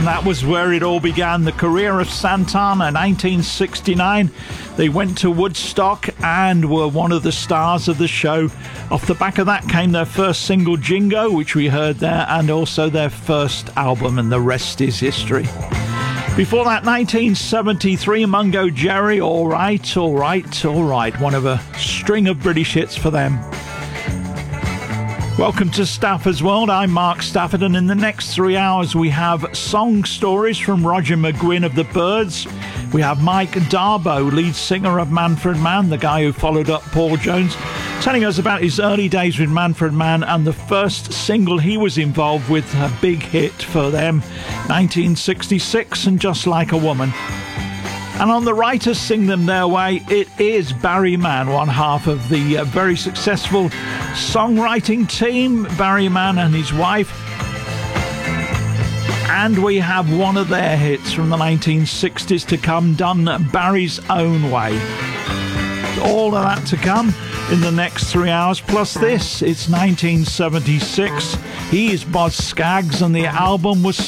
that was where it all began. The career of Santana. 1969, they went to Woodstock and were one of the stars of the show. Off the back of that came their first single, Jingo, which we heard there, and also their first album, and the rest is history. Before that, 1973, Mungo Jerry, All Right, All Right, All Right, one of a string of British hits for them. Welcome to Stafford's World. I'm Mark Stafford, and in the next 3 hours we have song stories from Roger McGuinn of the Byrds. We have Mike Darbo, lead singer of Manfred Mann, the guy who followed up Paul Jones, telling us about his early days with Manfred Mann and the first single he was involved with, a big hit for them, 1966, and Just Like a Woman. And on the Writers Sing Them Their Way, it is Barry Mann, one half of the very successful songwriting team, Barry Mann and his wife. And we have one of their hits from the 1960s to come, done Barry's own way. All of that to come in the next 3 hours, plus this. It's 1976. He is Boz Scaggs, and the album was